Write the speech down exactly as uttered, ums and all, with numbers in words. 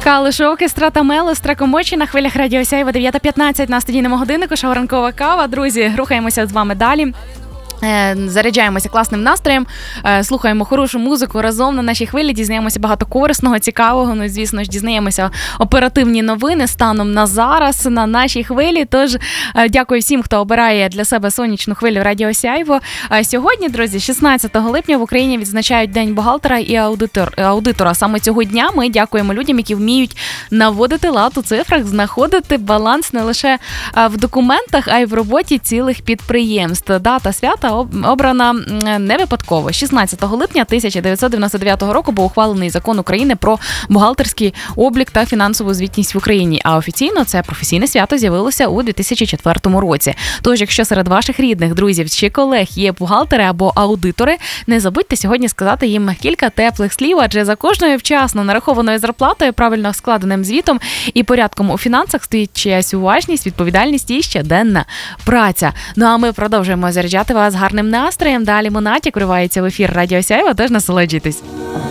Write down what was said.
Калишов, Страта Мело, Стракомочі на хвилях Радіо Сяйво, дев'ята п'ятнадцять на студійному годиннику, шоу «Ранкова кава». Друзі, рухаємося з вами далі. Заряджаємося класним настроєм, слухаємо хорошу музику разом на нашій хвилі, дізнаємося багато корисного, цікавого, ну і, звісно ж, дізнаємося оперативні новини станом на зараз на нашій хвилі. Тож, дякую всім, хто обирає для себе сонячну хвилю Радіо Сяйво. Сьогодні, друзі, шістнадцятого липня в Україні відзначають День бухгалтера і аудитор, аудитора. Саме цього дня ми дякуємо людям, які вміють наводити лад у цифрах, знаходити баланс не лише в документах, а й в роботі цілих підприємств. Дата свята обрана не випадково. шістнадцятого липня тисяча дев'ятсот дев'яносто дев'ятого року був ухвалений закон України про бухгалтерський облік та фінансову звітність в Україні, а офіційно це професійне свято з'явилося у дві тисячі четвертому році. Тож, якщо серед ваших рідних, друзів чи колег є бухгалтери або аудитори, не забудьте сьогодні сказати їм кілька теплих слів, адже за кожною вчасно нарахованою зарплатою, правильно складеним звітом і порядком у фінансах стоїть чиясь уважність, відповідальність і щоденна праця. Ну а ми продовжуємо заряджати вас гарним настроєм. Далі Монатік вривається в ефір Радіо Сяйво, тож насолоджуйтесь.